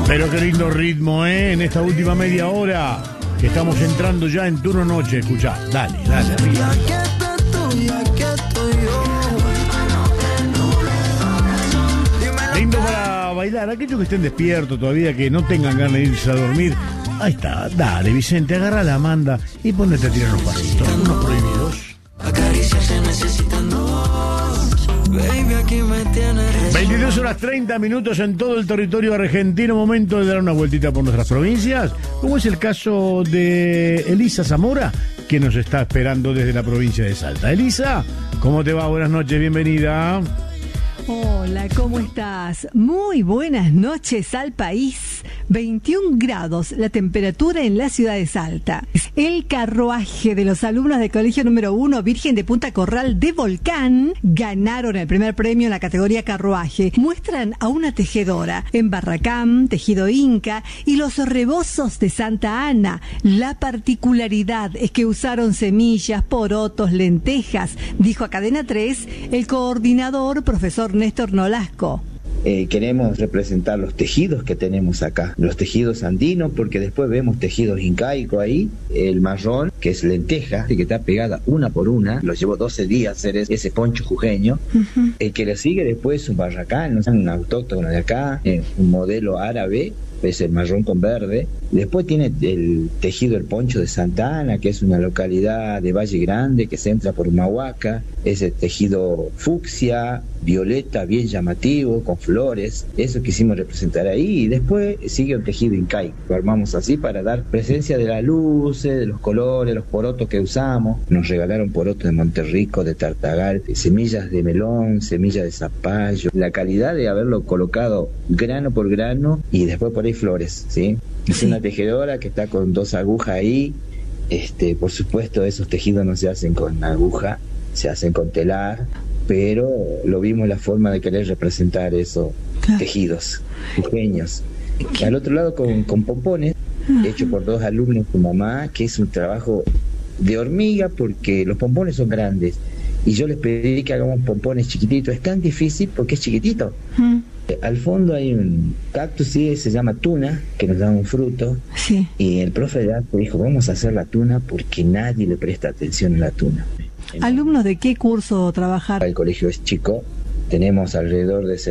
Pero qué lindo ritmo, en esta última media hora que estamos entrando ya en turno noche. Escuchá, dale, arriba. Lindo para bailar. Aquellos que estén despiertos todavía, que no tengan ganas de irse a dormir. Ahí está, dale, Vicente, agarra la manda y ponete a tirar los pasitos. Unos prohibidos. Acariciarse necesitan dos. Baby, aquí me tienes. 22 horas 30 minutos en todo el territorio argentino. Momento de dar una vueltita por nuestras provincias, como es el caso de Elisa Zamora, que nos está esperando desde la provincia de Salta. Elisa, ¿cómo te va? Buenas noches, bienvenida. Hola, ¿cómo estás? Muy buenas noches al país. 21 grados la temperatura en la ciudad de Salta. El carruaje de los alumnos del Colegio número 1 Virgen de Punta Corral de Volcán ganaron el primer premio en la categoría carruaje. Muestran a una tejedora en barracán, tejido inca y los rebozos de Santa Ana. La particularidad es que usaron semillas, porotos, lentejas, dijo a Cadena 3 el coordinador profesor Néstor Nolasco. Queremos representar los tejidos que tenemos acá, los tejidos andinos, porque después vemos tejidos incaicos ahí, el marrón, que es lenteja, que está pegada una por una, lo llevó 12 días hacer ese poncho jujeño. El que le sigue después es un barracán, un autóctono de acá, un modelo árabe, es el marrón con verde. Después tiene el tejido el poncho de Santa Ana, que es una localidad de Valle Grande que se entra por Humahuaca. Ese tejido fucsia, violeta, bien llamativo, con flores. Eso quisimos representar ahí. Y después sigue un tejido incaico. Lo armamos así para dar presencia de las luces, de los colores, los porotos que usamos. Nos regalaron porotos de Monterrico, de Tartagal, semillas de melón, semillas de zapallo. La calidad de haberlo colocado grano por grano y después por ahí flores, ¿sí? Es una tejedora que está con 2 agujas ahí. Por supuesto, esos tejidos no se hacen con aguja, se hacen con telar, pero lo vimos la forma de querer representar esos tejidos pequeños. Al otro lado con pompones, hecho por 2 alumnos con mamá, que es un trabajo de hormiga porque los pompones son grandes. Y yo les pedí que hagamos pompones chiquititos. Es tan difícil porque es chiquitito. Al fondo hay un cactus, sí, se llama tuna, que nos da un fruto. Sí. Y el profe de arte dijo, vamos a hacer la tuna porque nadie le presta atención a la tuna. ¿Alumnos de qué curso trabajar? El colegio es chico, tenemos alrededor de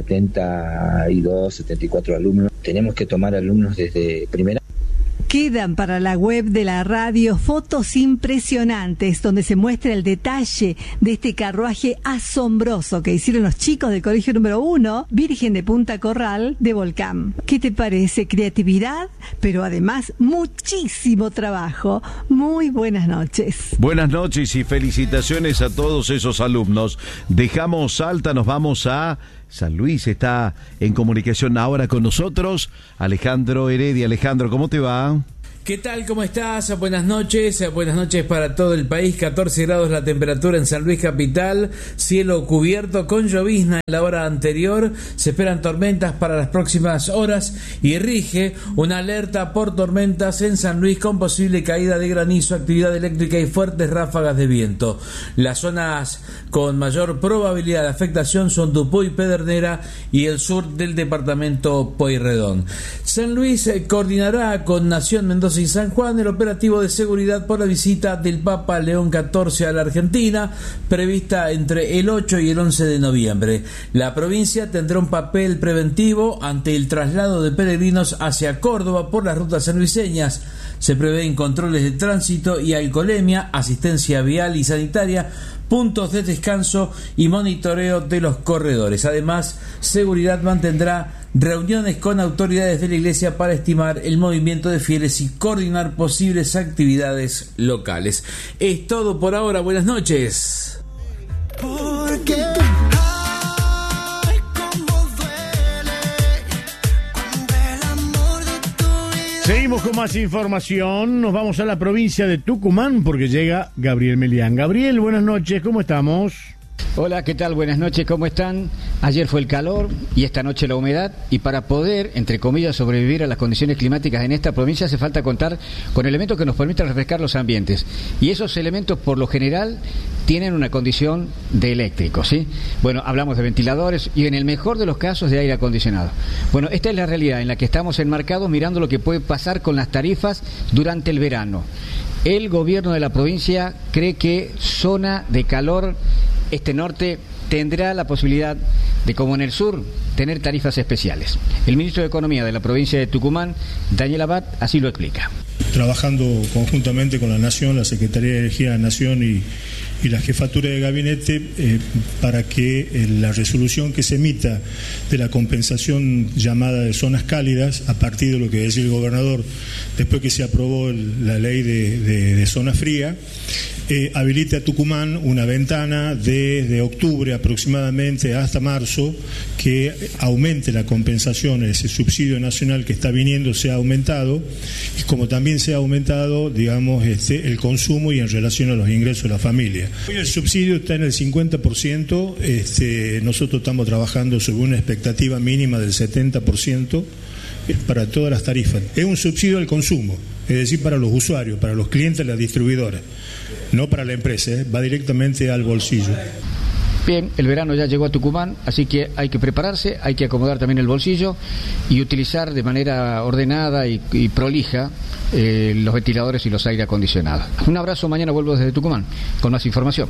72, 74 alumnos. Tenemos que tomar alumnos desde primera. Quedan para la web de la radio fotos impresionantes donde se muestra el detalle de este carruaje asombroso que hicieron los chicos del Colegio número 1 Virgen de Punta Corral de Volcán. ¿Qué te parece? Creatividad, pero además muchísimo trabajo. Muy buenas noches. Buenas noches y felicitaciones a todos esos alumnos. Dejamos Salta, nos vamos a San Luis. Está en comunicación ahora con nosotros Alejandro Heredia. Alejandro, ¿cómo te va? ¿Qué tal? ¿Cómo estás? Buenas noches para todo el país. 14 grados la temperatura en San Luis capital, cielo cubierto con llovizna en la hora anterior. Se esperan tormentas para las próximas horas y rige una alerta por tormentas en San Luis con posible caída de granizo, actividad eléctrica y fuertes ráfagas de viento. Las zonas con mayor probabilidad de afectación son Dupuy, Pedernera y el sur del departamento Pueyrredón. San Luis coordinará con Nación, Mendoza y San Juan el operativo de seguridad por la visita del Papa León XIV a la Argentina, prevista entre el 8 y el 11 de noviembre. La provincia tendrá un papel preventivo ante el traslado de peregrinos hacia Córdoba por las rutas sanluiseñas. Se prevén controles de tránsito y alcoholemia, asistencia vial y sanitaria, puntos de descanso y monitoreo de los corredores. Además, seguridad mantendrá reuniones con autoridades de la Iglesia para estimar el movimiento de fieles y coordinar posibles actividades locales. Es todo por ahora. Buenas noches. Seguimos con más información. Nos vamos a la provincia de Tucumán porque llega Gabriel Melián. Gabriel, buenas noches, ¿cómo estamos? Hola, ¿qué tal? Buenas noches, ¿cómo están? Ayer fue el calor y esta noche la humedad, y para poder, entre comillas, sobrevivir a las condiciones climáticas en esta provincia hace falta contar con elementos que nos permitan refrescar los ambientes. Y esos elementos, por lo general, tienen una condición de eléctrico, ¿sí? Bueno, hablamos de ventiladores y en el mejor de los casos de aire acondicionado. Bueno, esta es la realidad en la que estamos enmarcados mirando lo que puede pasar con las tarifas durante el verano. El gobierno de la provincia cree que zona de calor este norte tendrá la posibilidad de, como en el sur, tener tarifas especiales. El ministro de Economía de la provincia de Tucumán, Daniel Abad, así lo explica. Trabajando conjuntamente con la Nación, la Secretaría de Energía de la Nación y la Jefatura de Gabinete para que la resolución que se emita de la compensación llamada de zonas cálidas, a partir de lo que decía el gobernador después que se aprobó la ley de zona fría, habilite a Tucumán una ventana desde octubre aproximadamente hasta marzo, que aumente la compensación, ese subsidio nacional que está viniendo sea aumentado, y como también se ha aumentado, digamos, el consumo y en relación a los ingresos de la familia. Hoy el subsidio está en el 50%, nosotros estamos trabajando sobre una expectativa mínima del 70% para todas las tarifas. Es un subsidio al consumo, es decir, para los usuarios, para los clientes de las distribuidoras, no para la empresa, va directamente al bolsillo. Bien, el verano ya llegó a Tucumán, así que hay que prepararse, hay que acomodar también el bolsillo y utilizar de manera ordenada y prolija los ventiladores y los aire acondicionados. Un abrazo, mañana vuelvo desde Tucumán con más información.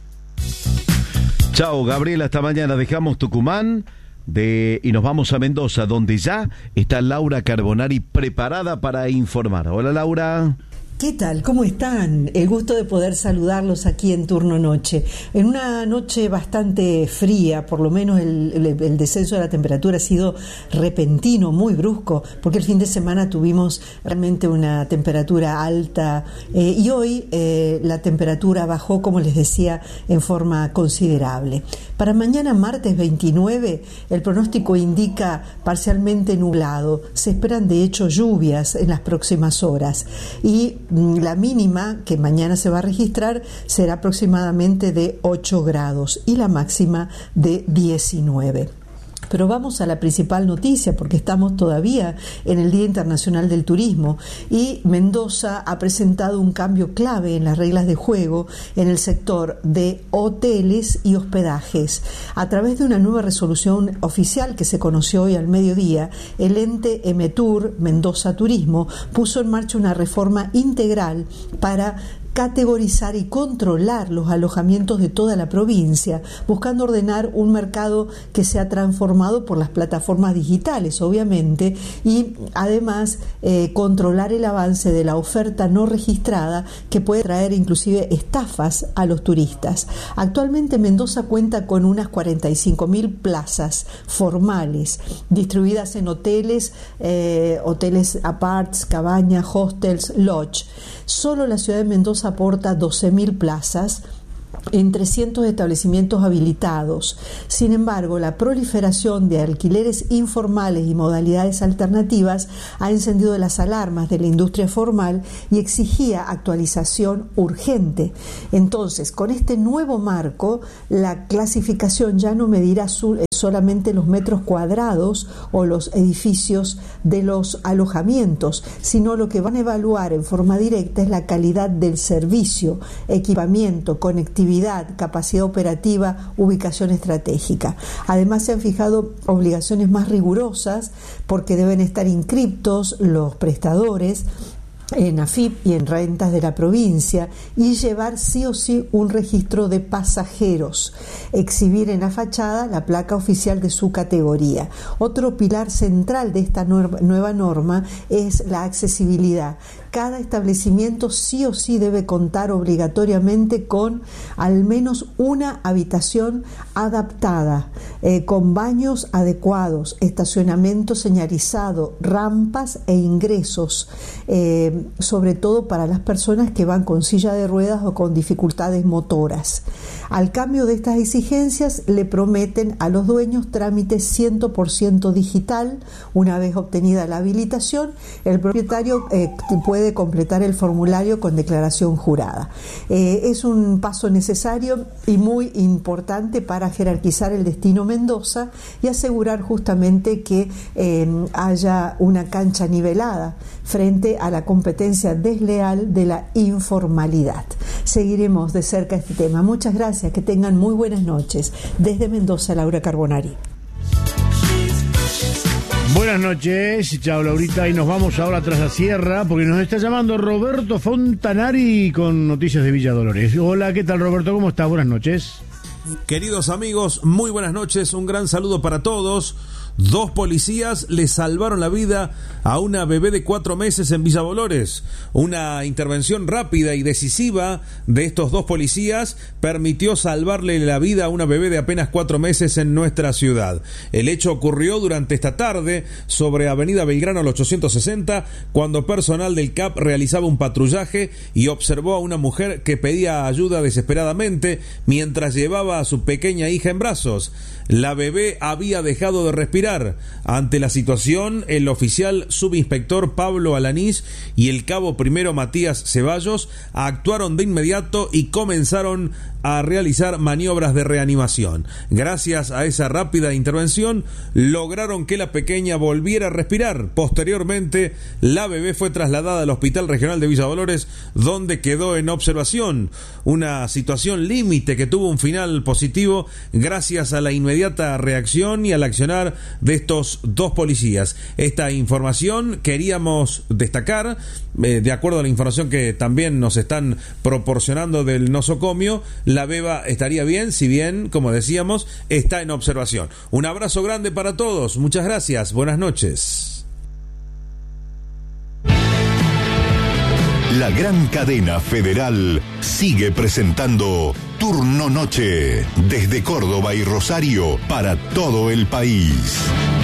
Chao, Gabriela, hasta mañana. Dejamos Tucumán y nos vamos a Mendoza, donde ya está Laura Carbonari preparada para informar. Hola, Laura. ¿Qué tal? ¿Cómo están? El gusto de poder saludarlos aquí en Turno Noche. En una noche bastante fría, por lo menos el descenso de la temperatura ha sido repentino, muy brusco, porque el fin de semana tuvimos realmente una temperatura alta y hoy la temperatura bajó, como les decía, en forma considerable. Para mañana, martes 29, el pronóstico indica parcialmente nublado. Se esperan, de hecho, lluvias en las próximas horas y la mínima que mañana se va a registrar será aproximadamente de 8 grados y la máxima de 19. Pero vamos a la principal noticia, porque estamos todavía en el Día Internacional del Turismo y Mendoza ha presentado un cambio clave en las reglas de juego en el sector de hoteles y hospedajes. A través de una nueva resolución oficial que se conoció hoy al mediodía, el ente Emetur Mendoza Turismo puso en marcha una reforma integral para categorizar y controlar los alojamientos de toda la provincia, buscando ordenar un mercado que se ha transformado por las plataformas digitales, obviamente, y además controlar el avance de la oferta no registrada que puede traer inclusive estafas a los turistas. Actualmente Mendoza cuenta con unas 45.000 plazas formales distribuidas en hoteles, aparts, cabañas, hostels, lodge. Solo la ciudad de Mendoza aporta 12.000 plazas en 300 establecimientos habilitados. Sin embargo, la proliferación de alquileres informales y modalidades alternativas ha encendido las alarmas de la industria formal y exigía actualización urgente. Entonces, con este nuevo marco, la clasificación ya no medirá solamente los metros cuadrados o los edificios de los alojamientos, sino lo que van a evaluar en forma directa es la calidad del servicio, equipamiento, conectividad, capacidad operativa, ubicación estratégica. Además, se han fijado obligaciones más rigurosas porque deben estar inscriptos los prestadores en AFIP y en rentas de la provincia y llevar sí o sí un registro de pasajeros, exhibir en la fachada la placa oficial de su categoría. Otro pilar central de esta nueva norma es la accesibilidad. Cada establecimiento sí o sí debe contar obligatoriamente con al menos una habitación adaptada, con baños adecuados, estacionamiento señalizado, rampas e ingresos, sobre todo para las personas que van con silla de ruedas o con dificultades motoras. Al cambio de estas exigencias le prometen a los dueños trámites 100% digital. Una vez obtenida la habilitación, el propietario puede completar el formulario con declaración jurada. Es un paso necesario y muy importante para jerarquizar el destino Mendoza y asegurar justamente que haya una cancha nivelada frente a la competencia desleal de la informalidad. Seguiremos de cerca este tema. Muchas gracias, que tengan muy buenas noches. Desde Mendoza, Laura Carbonari. Buenas noches, chao Laurita, y nos vamos ahora tras la sierra porque nos está llamando Roberto Fontanari con noticias de Villa Dolores. Hola, ¿qué tal Roberto? ¿Cómo estás? Buenas noches. Queridos amigos, muy buenas noches, un gran saludo para todos. 2 policías le salvaron la vida a una bebé de 4 meses en Villa Dolores. Una intervención rápida y decisiva de estos 2 policías permitió salvarle la vida a una bebé de apenas 4 meses en nuestra ciudad. El hecho ocurrió durante esta tarde sobre Avenida Belgrano al 860, cuando personal del CAP realizaba un patrullaje y observó a una mujer que pedía ayuda desesperadamente mientras llevaba a su pequeña hija en brazos. La bebé había dejado de respirar. Ante la situación, el oficial subinspector Pablo Alanís y el cabo primero Matías Ceballos actuaron de inmediato y comenzaron a realizar maniobras de reanimación. Gracias a esa rápida intervención, lograron que la pequeña volviera a respirar. Posteriormente, la bebé fue trasladada al Hospital Regional de Villa Dolores, donde quedó en observación. Una situación límite que tuvo un final positivo gracias a la inmediata reacción y al accionar de estos 2 policías. Esta información queríamos destacar, de acuerdo a la información que también nos están proporcionando del nosocomio. La beba estaría bien, si bien, como decíamos, está en observación. Un abrazo grande para todos, muchas gracias, buenas noches. La gran cadena federal sigue presentando Turno Noche, desde Córdoba y Rosario para todo el país.